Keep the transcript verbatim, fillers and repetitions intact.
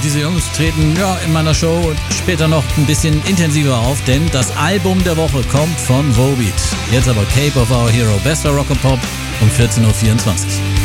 Und diese Jungs treten ja in meiner Show später noch ein bisschen intensiver auf, denn das Album der Woche kommt von Volbeat. Jetzt aber Cape of Our Hero, bester Rock and Pop um vierzehn Uhr vierundzwanzig.